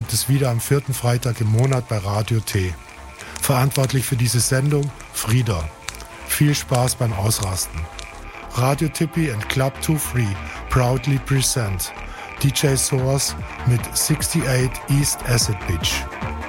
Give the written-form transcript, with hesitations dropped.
gibt es wieder am 4. Freitag im Monat bei Radio T. Verantwortlich für diese Sendung Frieda. Viel Spaß beim Ausrasten. Radio Tippy and Club 23 proudly present DJ Source mit 68 East Acid Beach.